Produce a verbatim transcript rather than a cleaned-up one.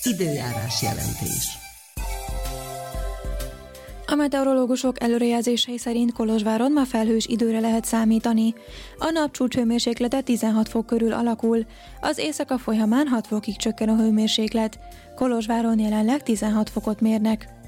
Időjárás jelentés. A meteorológusok előrejelzései szerint Kolozsváron ma felhős időre lehet számítani. A nap csúcshőmérséklete tizenhat fok körül alakul, az éjszaka folyamán hat fokig csökken a hőmérséklet. Kolozsváron jelenleg tizenhat fokot mérnek.